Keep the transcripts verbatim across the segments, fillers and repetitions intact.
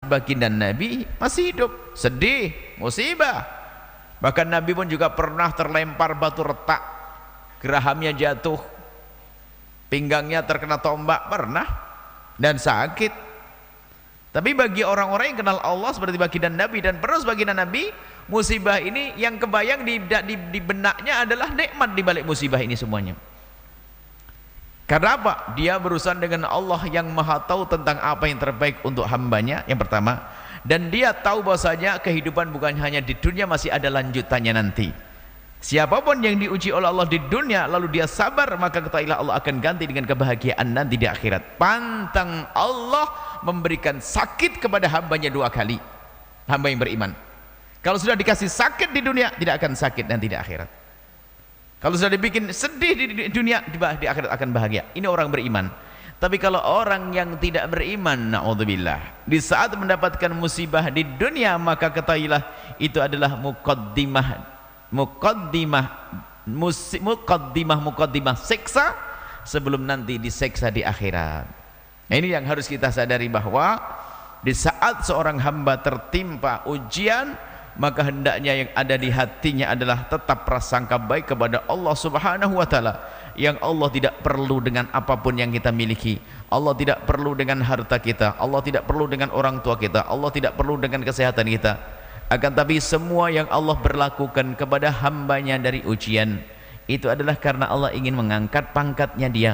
baginda Nabi masih hidup, sedih, musibah. Bahkan Nabi pun juga pernah terlempar batu retak, gerahamnya jatuh, pinggangnya terkena tombak, pernah, dan sakit. Tapi bagi orang-orang yang kenal Allah seperti baginda Nabi dan penerus baginda Nabi, musibah ini yang kebayang di, di, di benaknya adalah nikmat di balik musibah ini semuanya. Karena apa? Dia berurusan dengan Allah yang maha tahu tentang apa yang terbaik untuk hambanya, yang pertama. Dan dia tahu bahwasanya kehidupan bukan hanya di dunia, masih ada lanjutannya nanti. Siapapun yang diuji oleh Allah di dunia lalu dia sabar, maka ketahuilah Allah akan ganti dengan kebahagiaan nanti di akhirat. Pantang Allah memberikan sakit kepada hambanya dua kali, hamba yang beriman. Kalau sudah dikasih sakit di dunia, tidak akan sakit nanti di akhirat. Kalau sudah dibikin sedih di dunia, di akhirat akan bahagia. Ini orang beriman. Tapi kalau orang yang tidak beriman, na'udzubillah, di saat mendapatkan musibah di dunia, maka ketahuilah itu adalah muqaddimah muqaddimah muqaddimah muqaddimah siksa sebelum nanti diseksa di akhirat. Nah, ini yang harus kita sadari, bahwa di saat seorang hamba tertimpa ujian, maka hendaknya yang ada di hatinya adalah tetap prasangka baik kepada Allah Subhanahu wa taala, yang Allah tidak perlu dengan apapun yang kita miliki. Allah tidak perlu dengan harta kita, Allah tidak perlu dengan orang tua kita, Allah tidak perlu dengan kesehatan kita. Akan tapi semua yang Allah berlakukan kepada hambanya dari ujian, itu adalah karena Allah ingin mengangkat pangkatnya dia.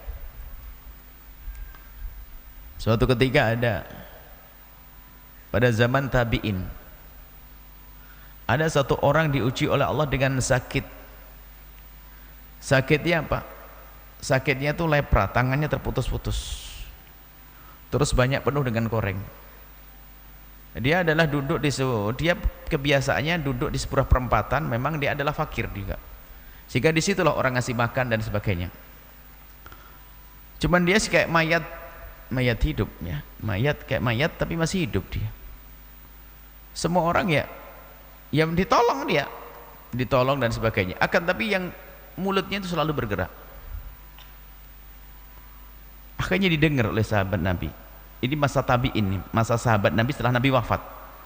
Suatu ketika ada pada zaman tabi'in, ada satu orang diuji oleh Allah dengan sakit. Sakitnya apa? Sakitnya itu lepra, tangannya terputus-putus, terus banyak penuh dengan koreng. Dia adalah duduk di dia kebiasaannya duduk di sebuah perempatan. Memang dia adalah fakir juga, sehingga disitulah orang ngasih makan dan sebagainya. Cuman dia sih kayak mayat, mayat hidup ya, mayat kayak mayat tapi masih hidup dia. Semua orang ya yang ditolong, dia ditolong dan sebagainya. Akan tapi yang mulutnya itu selalu bergerak. Akhirnya didengar oleh sahabat Nabi. Ini masa tabi'in, masa sahabat Nabi setelah Nabi wafat.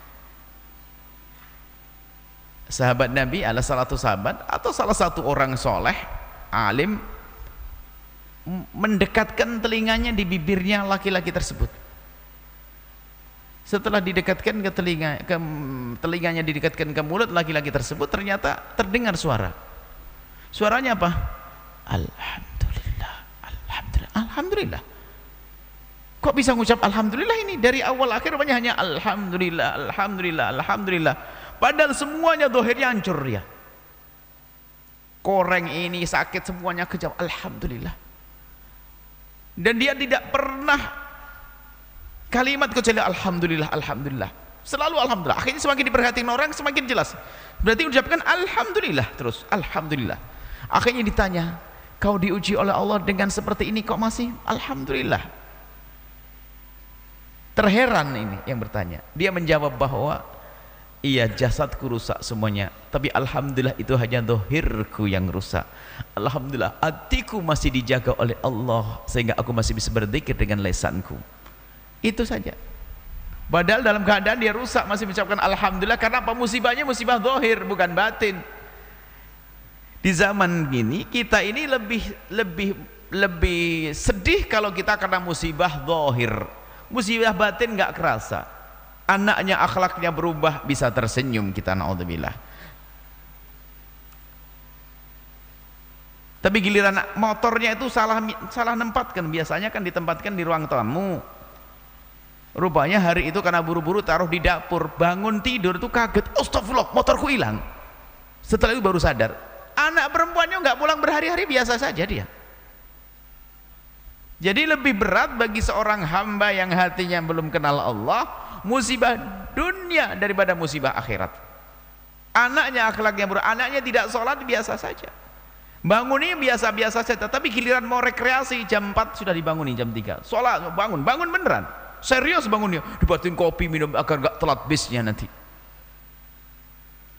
Sahabat Nabi adalah salah satu sahabat atau salah satu orang soleh, alim, mendekatkan telinganya di bibirnya laki-laki tersebut. Setelah didekatkan ke telinga, ke telinganya didekatkan ke mulut laki-laki tersebut, ternyata terdengar suara. Suaranya apa? Alhamdulillah, alhamdulillah, alhamdulillah. Kok bisa ngucap alhamdulillah ini? Dari awal akhir banyak hanya alhamdulillah, alhamdulillah, alhamdulillah. Padahal semuanya dohirnya hancur ya. Koreng ini sakit semuanya kejam, alhamdulillah. Dan dia tidak pernah kalimat kecuali alhamdulillah, alhamdulillah, selalu alhamdulillah. Akhirnya semakin diperhatikan orang semakin jelas. Berarti ucapkan alhamdulillah terus, alhamdulillah. Akhirnya ditanya, kau diuji oleh Allah dengan seperti ini kok masih alhamdulillah? Terheran ini yang bertanya. Dia menjawab bahwa iya, jasadku rusak semuanya, tapi alhamdulillah itu hanya dohirku yang rusak. Alhamdulillah hatiku masih dijaga oleh Allah sehingga aku masih bisa berzikir dengan lisanku. Itu saja. Padahal dalam keadaan dia rusak masih mengucapkan alhamdulillah. Karena apa? Musibahnya musibah zahir bukan batin. Di zaman ini kita ini lebih lebih lebih sedih kalau kita karena musibah zahir. Musibah batin nggak kerasa. Anaknya akhlaknya berubah bisa tersenyum kita, naudzubillah. Tapi giliran motornya itu salah salah nempatkan. Biasanya kan ditempatkan di ruang tamu. Rupanya hari itu karena buru-buru taruh di dapur, bangun tidur tuh kaget, astagfirullah, motorku hilang. Setelah itu baru sadar. Anak perempuannya nggak pulang berhari-hari, biasa saja dia. Jadi lebih berat bagi seorang hamba yang hatinya belum kenal Allah, musibah dunia daripada musibah akhirat. Anaknya akhlaknya buruk, anaknya tidak sholat, biasa saja. Bangunnya biasa-biasa saja, tapi giliran mau rekreasi jam empat sudah dibangunin jam tiga. Sholat, bangun, bangun beneran. Serius bangunnya, dibuatin kopi minum agar gak telat bisnya nanti.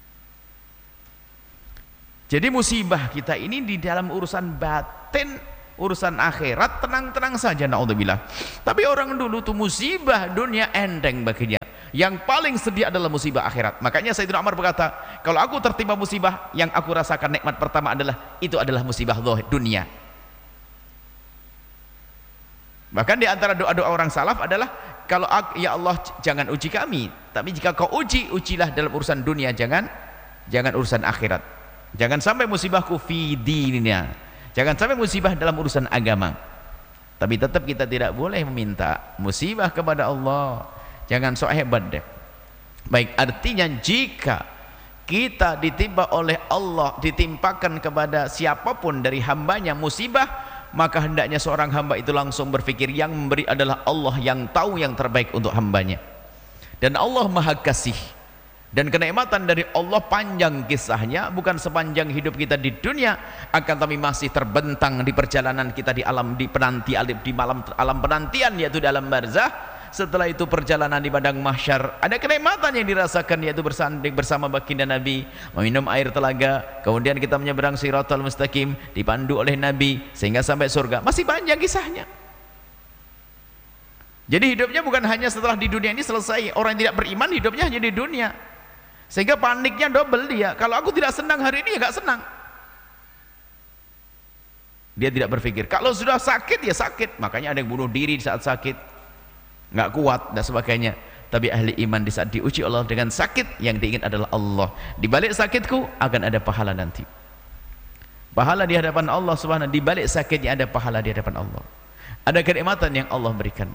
Jadi musibah kita ini di dalam urusan batin urusan akhirat tenang-tenang saja, naudzubillah. Tapi orang dulu tuh musibah dunia enteng baginya, yang paling sedih adalah musibah akhirat. Makanya Sayyidina Umar berkata, kalau aku tertimpa musibah, yang aku rasakan nikmat pertama adalah itu adalah musibah dunia. Bahkan di antara doa-doa orang salaf adalah, kalau ya Allah jangan uji kami, tapi jika kau uji, ujilah dalam urusan dunia, jangan jangan urusan akhirat. Jangan sampai musibahku fi dinina, jangan sampai musibah dalam urusan agama. Tapi tetap kita tidak boleh meminta musibah kepada Allah. Jangan sok hebat deh. Baik, artinya jika kita ditimpa oleh Allah, ditimpakan kepada siapapun dari hambanya musibah, maka hendaknya seorang hamba itu langsung berpikir, yang memberi adalah Allah, yang tahu yang terbaik untuk hambanya. Dan Allah Maha Kasih, dan kenikmatan dari Allah panjang kisahnya, bukan sepanjang hidup kita di dunia, akan tapi masih terbentang di perjalanan kita di alam, di penanti di malam alam penantian, yaitu di alam barzah. Setelah itu perjalanan di padang mahsyar, ada kenikmatan yang dirasakan, yaitu bersanding bersama baginda Nabi, meminum air telaga, kemudian kita menyeberang Shiratal Mustaqim, dipandu oleh Nabi sehingga sampai surga. Masih panjang kisahnya. Jadi hidupnya bukan hanya setelah di dunia ini selesai. Orang yang tidak beriman hidupnya hanya di dunia, sehingga paniknya double dia. Kalau aku tidak senang hari ini, ya gak senang. Dia tidak berpikir, kalau sudah sakit ya sakit. Makanya ada yang bunuh diri di saat sakit, nggak kuat dan sebagainya. Tapi ahli iman di saat diuji Allah dengan sakit, yang diingat adalah Allah. Di balik sakitku akan ada pahala nanti. Pahala di hadapan Allah Subhanahu. Di balik sakitnya ada pahala di hadapan Allah. Ada kenikmatan yang Allah berikan.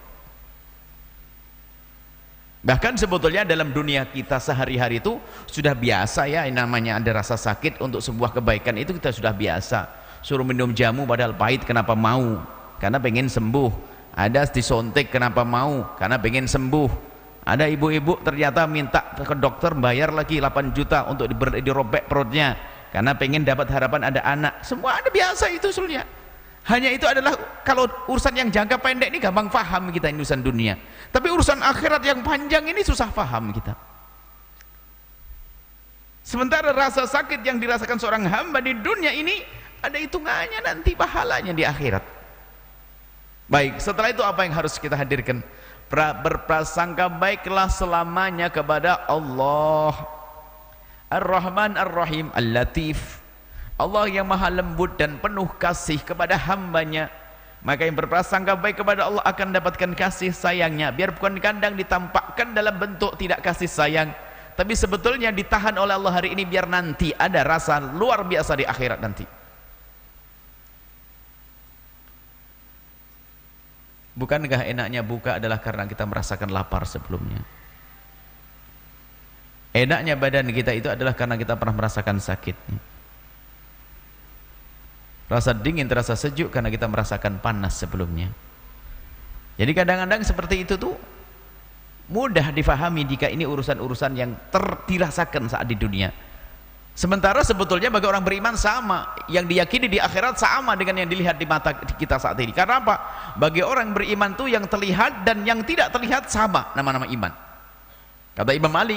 Bahkan sebetulnya dalam dunia kita sehari-hari itu sudah biasa ya, yang namanya ada rasa sakit untuk sebuah kebaikan itu kita sudah biasa. Suruh minum jamu padahal pahit, kenapa mau? Karena pengen sembuh. Ada disontek, kenapa mau? Karena pengen sembuh. Ada ibu-ibu ternyata minta ke dokter bayar lagi delapan juta untuk dirobek perutnya, karena pengen dapat harapan ada anak. Semua ada biasa itu sebenarnya. Hanya itu adalah kalau urusan yang jangka pendek ini gampang paham kita, ini urusan dunia. Tapi urusan akhirat yang panjang ini susah paham kita. Sementara rasa sakit yang dirasakan seorang hamba di dunia ini ada hitungannya nanti pahalanya di akhirat. Baik, setelah itu apa yang harus kita hadirkan? Pra, berprasangka baiklah selamanya kepada Allah Ar-Rahman Ar-Rahim Al-Latif, Allah yang maha lembut dan penuh kasih kepada hambanya. Maka yang berprasangka baik kepada Allah akan dapatkan kasih sayangnya. Biar bukan kandang ditampakkan dalam bentuk tidak kasih sayang, tapi sebetulnya ditahan oleh Allah hari ini biar nanti ada rasa luar biasa di akhirat nanti. Bukankah enaknya buka adalah karena kita merasakan lapar sebelumnya? Enaknya badan kita itu adalah karena kita pernah merasakan sakitnya. Rasa dingin terasa sejuk karena kita merasakan panas sebelumnya. Jadi kadang-kadang seperti itu tuh mudah difahami jika ini urusan-urusan yang terdirasakan saat di dunia. Sementara sebetulnya bagi orang beriman sama, yang diyakini di akhirat sama dengan yang dilihat di mata kita saat ini. Karena apa? Bagi orang beriman tuh yang terlihat dan yang tidak terlihat sama nama-nama iman. Kata Imam Ali,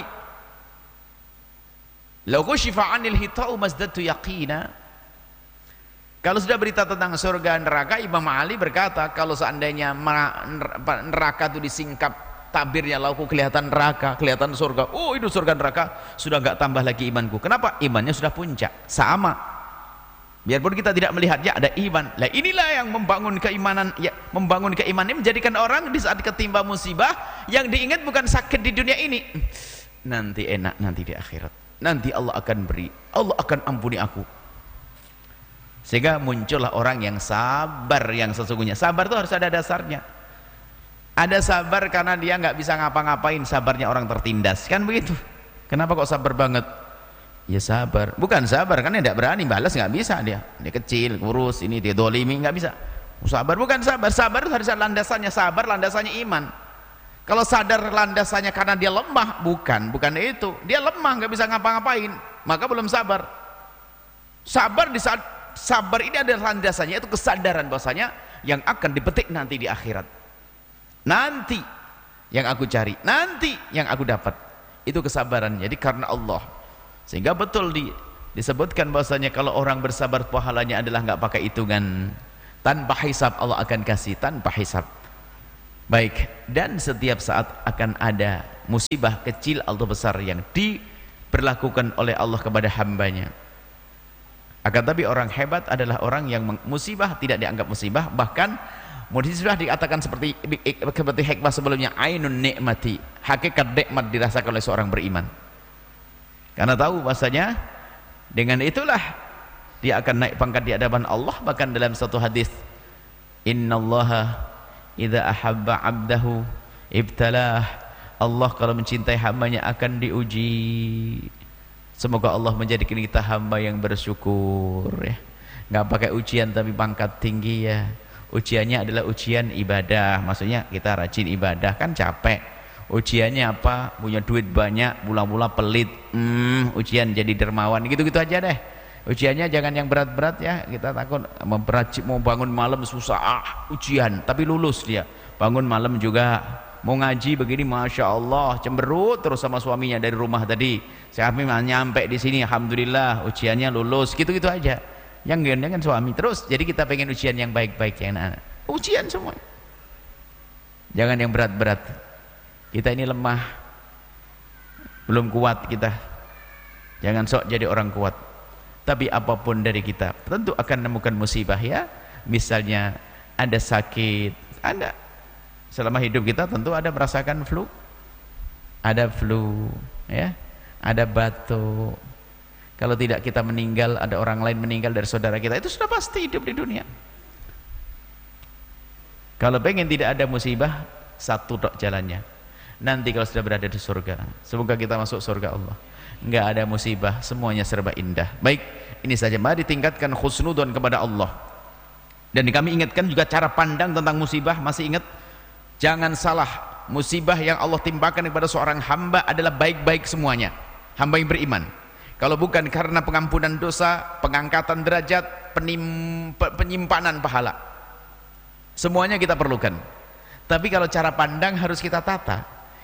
"Lau kushifa 'anil hita'u mazdadtu yaqina." Kalau sudah berita tentang surga neraka, Imam Ali berkata, kalau seandainya neraka itu disingkap tabirnya, lauku kelihatan neraka, kelihatan surga, oh itu surga neraka, sudah enggak tambah lagi imanku. Kenapa? Imannya sudah puncak, sama. Biarpun kita tidak melihatnya, ada iman. Lah inilah yang membangun keimanan, ya, membangun keimanan ini menjadikan orang di saat ketimpa musibah yang diingat bukan sakit di dunia ini, nanti enak nanti di akhirat, nanti Allah akan beri, Allah akan ampuni aku. Sehingga muncullah orang yang sabar yang sesungguhnya. Sabar itu harus ada dasarnya. Ada sabar karena dia nggak bisa ngapa-ngapain, sabarnya orang tertindas, kan begitu. Kenapa kok sabar banget? Ya sabar, bukan sabar karena tidak berani balas, nggak bisa dia. Dia kecil, kurus, ini dia dolimi, nggak bisa. Sabar bukan sabar, sabar itu harus ada landasannya. Sabar landasannya iman. Kalau sadar landasannya karena dia lemah, bukan, bukan itu. Dia lemah, nggak bisa ngapa-ngapain, maka belum sabar. Sabar di saat sabar ini ada landasannya, itu kesadaran bahwasanya yang akan dipetik nanti di akhirat. Nanti yang aku cari, nanti yang aku dapat, itu kesabaran. Jadi karena Allah, sehingga betul di, disebutkan bahwasanya kalau orang bersabar pahalanya adalah nggak pakai hitungan. tanpa hisab. Allah akan kasih tanpa hisab. Baik, dan setiap saat akan ada musibah kecil atau besar yang diberlakukan oleh Allah kepada hambanya. Akan tapi orang hebat adalah orang yang musibah tidak dianggap musibah, bahkan musibah dikatakan seperti seperti hikmah sebelumnya, ainun nikmati, hakikat nikmat dirasakan oleh seorang beriman, karena tahu bahasanya dengan itulah dia akan naik pangkat di hadapan Allah. Bahkan dalam satu hadis, innallaha idza ahabba 'abdahu ibtalah, Allah kalau mencintai hambanya akan diuji. Semoga Allah menjadikan kita hamba yang bersyukur ya. Nggak pakai ujian tapi pangkat tinggi ya. Ujiannya adalah ujian ibadah. Maksudnya kita rajin ibadah kan capek. Ujiannya apa? Punya duit banyak, pula-pula pelit. Hmm, ujian jadi dermawan. Gitu-gitu aja deh. Ujiannya jangan yang berat-berat ya. Kita takut mau mau bangun malam susah. Ah, ujian tapi lulus dia. Bangun malam juga. Mau ngaji begini, masya Allah, cemberut terus sama suaminya dari rumah tadi. Saya nyampe di sini, alhamdulillah, ujiannya lulus, gitu-gitu aja. Yang gendeng kan suami terus. Jadi kita pengen ujian yang baik-baik, yang anak-anak. Ujian semua. Jangan yang berat-berat. Kita ini lemah, belum kuat kita. Jangan sok jadi orang kuat. Tapi apapun dari kita, tentu akan menemukan musibah ya. Misalnya ada sakit, ada. Selama hidup kita tentu ada merasakan flu, ada flu ya, ada batuk. Kalau tidak kita meninggal, ada orang lain meninggal dari saudara kita, itu sudah pasti hidup di dunia. Kalau pengen tidak ada musibah, satu tok jalannya. Nanti kalau sudah berada di surga, semoga kita masuk surga Allah, enggak ada musibah, semuanya serba indah. Baik, ini saja, mari tingkatkan husnudzon kepada Allah. Dan kami ingatkan juga cara pandang tentang musibah. Masih ingat? Jangan salah, musibah yang Allah timpakan kepada seorang hamba adalah baik-baik semuanya. Hamba yang beriman. Kalau bukan karena pengampunan dosa, pengangkatan derajat, penim, penyimpanan pahala, semuanya kita perlukan. Tapi kalau cara pandang harus kita tata.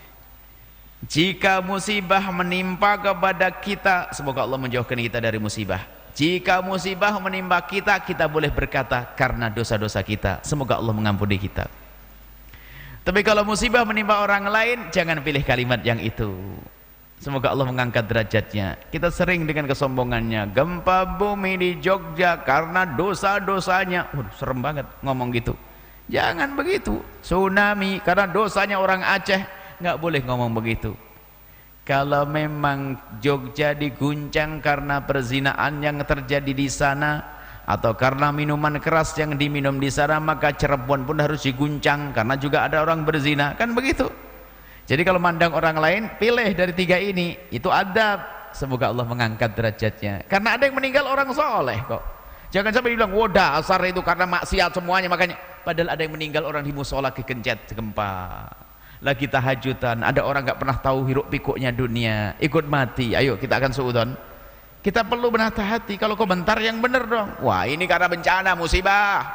Jika musibah menimpa kepada kita, semoga Allah menjauhkan kita dari musibah. Jika musibah menimpa kita, kita boleh berkata karena dosa-dosa kita, semoga Allah mengampuni kita. Tapi kalau musibah menimpa orang lain, jangan pilih kalimat yang itu. Semoga Allah mengangkat derajatnya. Kita sering dengan kesombongannya, gempa bumi di Jogja karena dosa-dosanya. Waduh, serem banget ngomong gitu. Jangan begitu. Tsunami karena dosanya orang Aceh, nggak boleh ngomong begitu. Kalau memang Jogja diguncang karena perzinaan yang terjadi di sana, atau karena minuman keras yang diminum di sana, maka Cirebon pun harus diguncang karena juga ada orang berzina, kan begitu. Jadi kalau mandang orang lain, pilih dari tiga ini, itu adab. Semoga Allah mengangkat derajatnya, karena ada yang meninggal orang soleh kok. Jangan sampai dibilang, wah dasar itu karena maksiat semuanya makanya. Padahal ada yang meninggal orang di musola kegencet gempa, lagi tahajudan, ada orang nggak pernah tahu hiruk pikuknya dunia, ikut mati. Ayo kita akan suudzon. Kita perlu menata hati. Kalau komentar yang benar dong, wah ini karena bencana, musibah.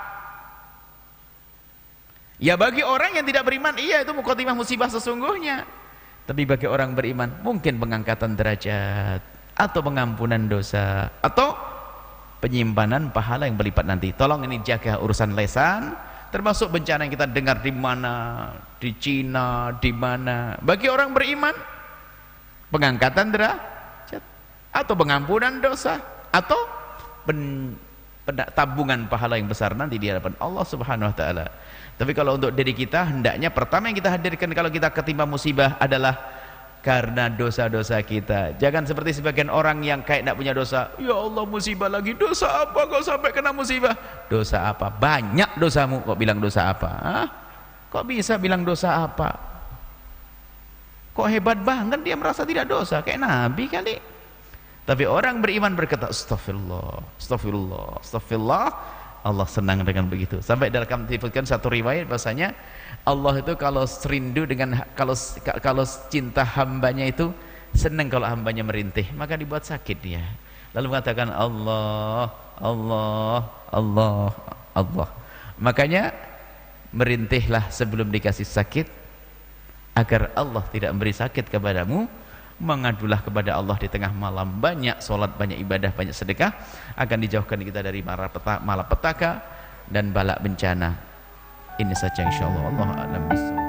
Ya bagi orang yang tidak beriman, iya itu muqaddimah musibah sesungguhnya. Tapi bagi orang beriman, mungkin pengangkatan derajat, atau pengampunan dosa, atau penyimpanan pahala yang berlipat nanti. Tolong ini jaga urusan lesan, termasuk bencana yang kita dengar di mana, di Cina, di mana. Bagi orang beriman, pengangkatan derajat, atau pengampunan dosa, atau pen, pen, tabungan pahala yang besar nanti di hadapan Allah Subhanahu wa taala. Tapi kalau untuk diri kita, hendaknya pertama yang kita hadirkan kalau kita ketimpa musibah adalah karena dosa-dosa kita. Jangan seperti sebagian orang yang kayak tidak punya dosa. Ya Allah, musibah lagi. Dosa apa kok sampai kena musibah? Dosa apa? Banyak dosamu kok bilang dosa apa? Hah? Kok bisa bilang dosa apa? Kok hebat banget dia merasa tidak dosa, kayak Nabi kali. Tapi orang beriman berkata astagfirullah, astagfirullah, astagfirullah. Allah senang dengan begitu. Sampai dalam disebutkan satu riwayat bahasanya Allah itu kalau rindu dengan kalau kalau cinta hambanya itu senang kalau hambanya merintih, maka dibuat sakit dia. Lalu mengatakan Allah, Allah, Allah, Allah. Makanya merintihlah sebelum dikasih sakit, agar Allah tidak memberi sakit kepadamu. Mengadulah kepada Allah di tengah malam, banyak sholat, banyak ibadah, banyak sedekah, akan dijauhkan kita dari malapetaka, dan balak bencana. Ini saja insyaallah. Allah a'lam bishawab.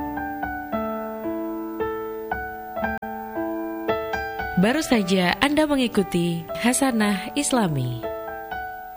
Baru saja Anda mengikuti Hasanah Islami.